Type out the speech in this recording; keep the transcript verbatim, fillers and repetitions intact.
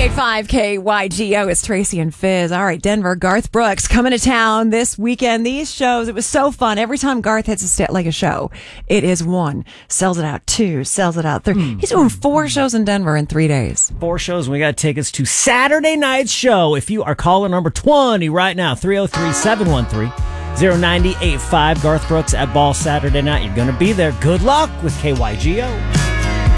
ninety-eight point five K Y G O is Tracy and Fizz. All right, Denver, Garth Brooks coming to town this weekend. These shows, it was so fun. Every time Garth hits a st- like a show, it is one, sells it out, two, sells it out, three. Mm. He's doing four shows in Denver in three days. Four shows. We got tickets to Saturday night's show. If you are caller number twenty right now, three oh three, seven one three, oh nine eight five, Garth Brooks at Ball Saturday night. You're going to be there. Good luck with K Y G O.